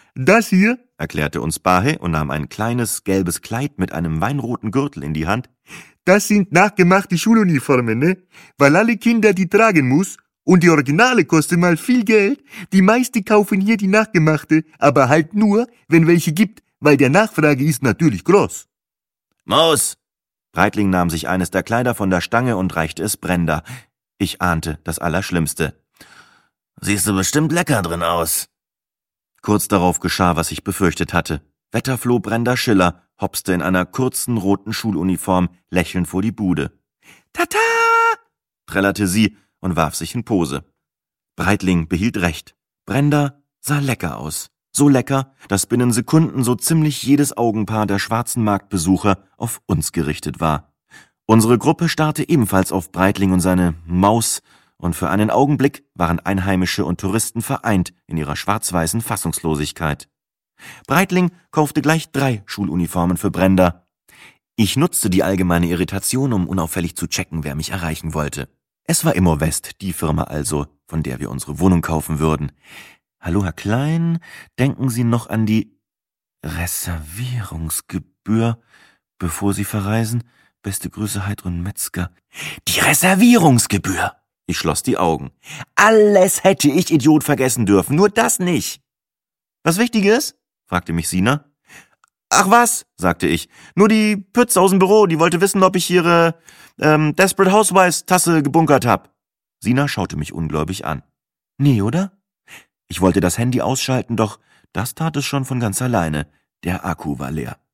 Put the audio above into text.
Das hier, erklärte uns Bahe und nahm ein kleines gelbes Kleid mit einem weinroten Gürtel in die Hand, das sind nachgemachte Schuluniformen, ne? Weil alle Kinder die tragen muss und die Originale kosten mal viel Geld. Die meisten kaufen hier die nachgemachte, aber halt nur, wenn welche gibt, weil der Nachfrage ist natürlich groß. Maus! Breitling nahm sich eines der Kleider von der Stange und reichte es Brenda. Ich ahnte das Allerschlimmste. Siehst du bestimmt lecker drin aus. Kurz darauf geschah, was ich befürchtet hatte. Wetterfloh Brenda Schiller hopste in einer kurzen roten Schuluniform lächelnd vor die Bude. »Tata!« trällerte sie und warf sich in Pose. Breitling behielt recht. Brenda sah lecker aus. So lecker, dass binnen Sekunden so ziemlich jedes Augenpaar der schwarzen Marktbesucher auf uns gerichtet war. Unsere Gruppe starrte ebenfalls auf Breitling und seine Maus, und für einen Augenblick waren Einheimische und Touristen vereint in ihrer schwarz-weißen Fassungslosigkeit. Breitling kaufte gleich 3 Schuluniformen für Brenda. Ich nutzte die allgemeine Irritation, um unauffällig zu checken, wer mich erreichen wollte. Es war Immowest, die Firma also, von der wir unsere Wohnung kaufen würden. »Hallo, Herr Klein, denken Sie noch an die Reservierungsgebühr, bevor Sie verreisen? Beste Grüße, Heidrun Metzger.« »Die Reservierungsgebühr!« Ich schloss die Augen. Alles hätte ich, Idiot, vergessen dürfen, nur das nicht. »Was Wichtiges?« fragte mich Sina. »Ach was«, sagte ich, »nur die Pütz aus dem Büro, die wollte wissen, ob ich ihre Desperate Housewives Tasse gebunkert hab.« Sina schaute mich ungläubig an. »Nee, oder?« Ich wollte das Handy ausschalten, doch das tat es schon von ganz alleine. Der Akku war leer.